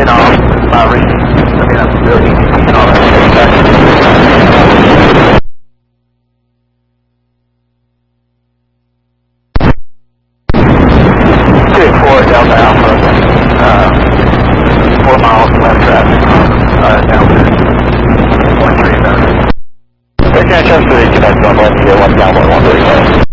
in off by reading. I mean, that's really easy and all that. Delta Alpha, 4 miles left traffic down to 137. Okay, transfer the connect on 1 1 down 1 1